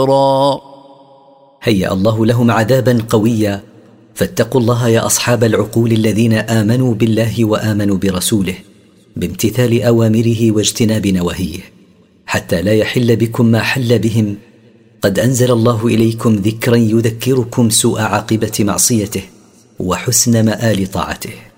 هيأ الله لهم عذابا قويا. فاتقوا الله يا أصحاب العقول الذين آمنوا بالله وآمنوا برسوله بامتثال أوامره واجتناب نواهيه، حتى لا يحل بكم ما حل بهم. قد أنزل الله إليكم ذكرا يذكركم سوء عاقبة معصيته وحسن مآل طاعته.